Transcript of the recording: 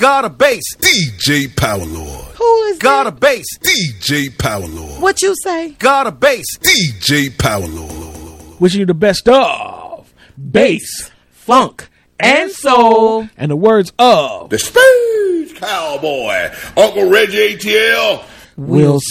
God a bass. DJ Power Lord. Who is God a that? bass. DJ Power Lord. What you say? God a bass. DJ Power Lord. Wishing you the best of bass, Funk and soul. and the words of The Space Cowboy. Uncle Reggie ATL. Will